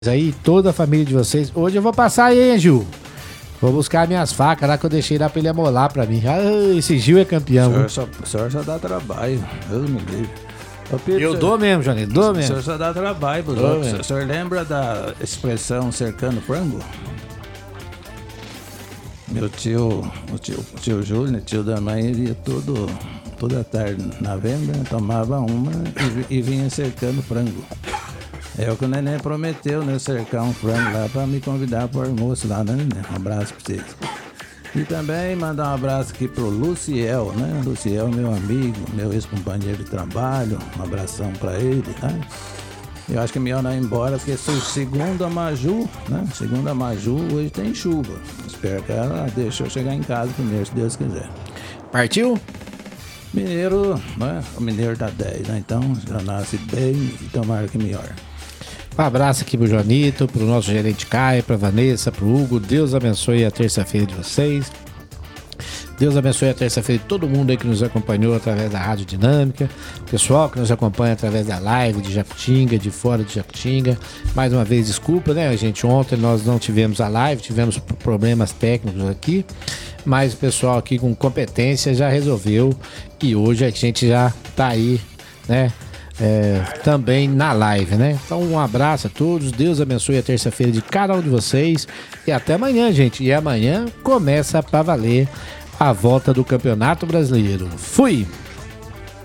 aí, toda a família de vocês. Hoje eu vou passar aí, hein, Gil? Vou buscar minhas facas lá que eu deixei lá pra ele amolar pra mim. Ah, esse Gil é campeão. O senhor só dá trabalho, Deus me livre. Ô, Pedro, Eu dou mesmo, Johnny, dou o mesmo. senhor só dá trabalho pros outros. O senhor lembra da expressão cercando frango? Meu tio, o tio Júlio, tio da mãe, ele ia toda tarde na venda, tomava uma e vinha cercando frango. É o que o neném prometeu, né? Cercar um frango lá pra me convidar pro almoço lá, né, neném? Um abraço pra vocês. E também mandar um abraço aqui pro Luciel, né? Luciel, meu amigo, meu ex-companheiro de trabalho. Um abração pra ele, tá? Eu acho que é melhor não ir embora, porque segundo a Maju, né? Segundo a Maju, hoje tem chuva. Espero que ela deixe eu chegar em casa primeiro, se Deus quiser. Partiu? Mineiro, né? O mineiro tá 10, né? Então já nasce bem e tomara que melhor. Um abraço aqui pro Joanito, pro nosso gerente Caio, pra Vanessa, pro Hugo. Deus abençoe a terça-feira de vocês. Deus abençoe a terça-feira de todo mundo aí que nos acompanhou através da Rádio Dinâmica. Pessoal que nos acompanha através da live de Jacutinga, de fora de Jacutinga. Mais uma vez, desculpa, né, gente? Ontem nós não tivemos a live, tivemos problemas técnicos aqui. Mas o pessoal aqui com competência já resolveu. E hoje a gente já tá aí, né? Também na live, né? Então um abraço a todos, Deus abençoe a terça-feira de cada um de vocês e até amanhã, gente. E amanhã começa pra valer a volta do Campeonato Brasileiro. Fui!